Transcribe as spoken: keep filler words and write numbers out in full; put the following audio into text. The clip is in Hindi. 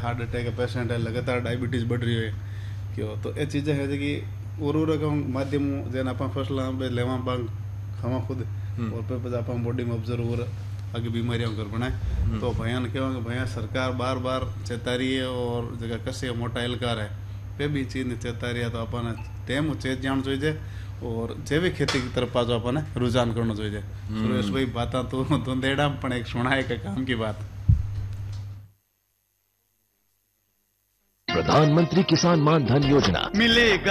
हार्ट अटैक का पेशेंट है, लगातार डायबिटीज बढ़ रही है क्यों, तो ये चीजें है कि उर्वरक माध्यम जेने आप फसल लेवा बांग खावा खुद और पे आप बॉडी में ऑब्जर्व हो आगे बीमारियों कर बनाए। तो भैया ने कहवा भैया सरकार बार बार चेता रही है और जगह कसे मोटा एलकार है पे भी चीज ने चेता रही है, तो अपन तेम चेत जान चाहिए और जैविक खेती की तरफ पाजो अपन रुझान करना चाहिए। सुरेश भाई बात तो धुंधेड़ा पण एक सुनाए का काम की बात। प्रधानमंत्री किसान मान धन योजना मिलेगा